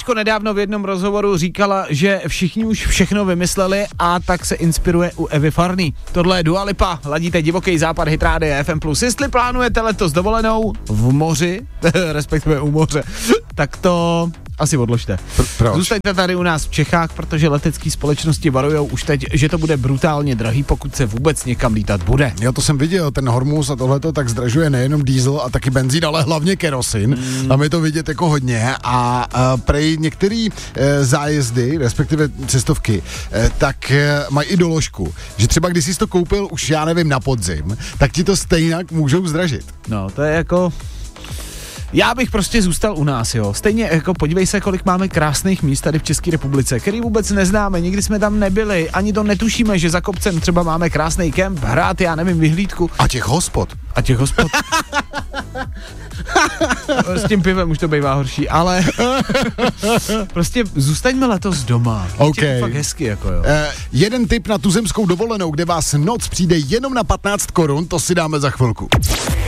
Ačko nedávno v jednom rozhovoru říkala, že všichni už všechno vymysleli a tak se inspiruje u Evy Farný. Tohle je Dua Lipa, ladíte Divoký západ, Hit Radio FM+. Jestli plánujete letos dovolenou v moři, respektive u moře, tak to asi odložte. Proč? Zůstaňte tady u nás v Čechách, protože letecké společnosti varujou už teď, že to bude brutálně drahý, pokud se vůbec někam lítat bude. Jo, to jsem viděl, ten Hormuz a tohleto tak zdražuje nejenom diesel a taky benzín, ale hlavně kerosin. Tam je to vidět jako hodně a prej některý zájezdy, respektive cestovky, tak mají i doložku, že třeba když jsi to koupil už já nevím na podzim, tak ti to stejně můžou zdražit. No, to je jako... Já bych prostě zůstal u nás, jo. Stejně jako podívej se, kolik máme krásných míst tady v České republice, který vůbec neznáme, nikdy jsme tam nebyli, ani to netušíme, že za kopcem třeba máme krásný kemp, hrát, já nevím, vyhlídku. A těch hospod. S tím pivem už to bývá horší, ale prostě zůstaňme letos doma. Okay. Je to fakt hezky, jako jo. Jeden tip na tuzemskou dovolenou, kde vás noc přijde jenom na 15 korun, to si dáme za chvilku.